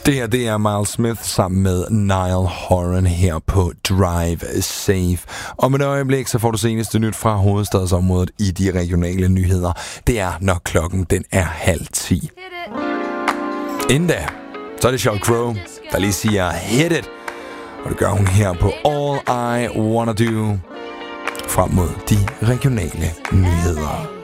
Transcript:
Det her, det er Miles Smith sammen med Niall Horan her på Drive Safe. Om et øjeblik, så får du seneste nyt fra hovedstadsområdet i de regionale nyheder. Det er, når klokken den er 9:30. Inden da, så er det Sheryl Crow, der lige siger hit it. Og det gør hun her på All I Wanna Do frem mod de regionale nyheder.